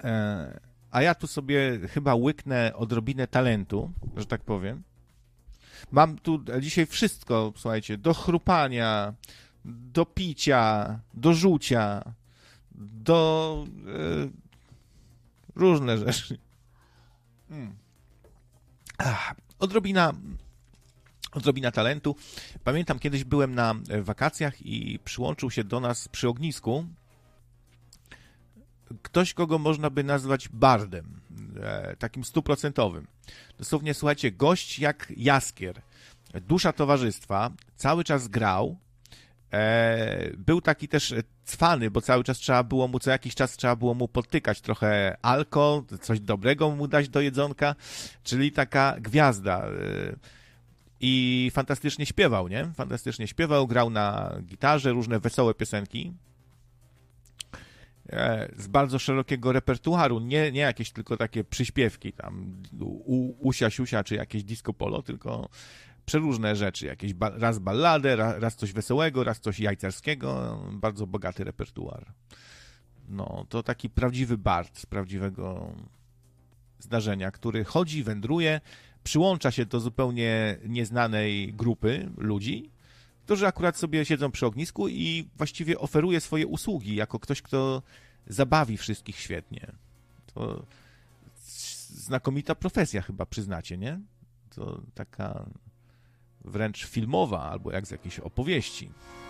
A ja tu sobie chyba łyknę odrobinę talentu, że tak powiem. Mam tu dzisiaj wszystko, słuchajcie, do chrupania, do picia, do rzucia, do różne rzeczy. Odrobina talentu. Pamiętam, kiedyś byłem na wakacjach i przyłączył się do nas przy ognisku ktoś, kogo można by nazwać bardem, takim 100%. Dosłownie, słuchajcie, gość jak jaskier, dusza towarzystwa, cały czas grał, był taki też cwany, bo cały czas co jakiś czas trzeba było mu podtykać trochę alko, coś dobrego mu dać do jedzonka, czyli taka gwiazda. I fantastycznie śpiewał, nie? Fantastycznie śpiewał, grał na gitarze, różne wesołe piosenki. Z bardzo szerokiego repertuaru, nie jakieś tylko takie przyśpiewki, tam usia, siusia, czy jakieś disco polo, tylko przeróżne rzeczy, jakieś raz balladę, raz coś wesołego, raz coś jajcarskiego, bardzo bogaty repertuar. No, to taki prawdziwy bard z prawdziwego zdarzenia, który chodzi, wędruje, przyłącza się do zupełnie nieznanej grupy ludzi, którzy akurat sobie siedzą przy ognisku i właściwie oferuje swoje usługi jako ktoś, kto zabawi wszystkich świetnie. To znakomita profesja chyba, przyznacie, nie? To taka wręcz filmowa, albo jak z jakiejś opowieści.